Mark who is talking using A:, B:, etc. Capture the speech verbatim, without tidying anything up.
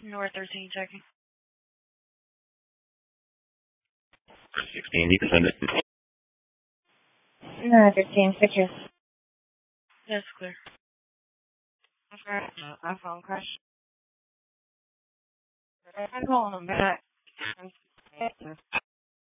A: North thirteen checking.
B: sixteen, you can send it.
C: No, fifteen, picture.
A: That's clear. Okay. Uh, my phone crashed. I'm calling them back.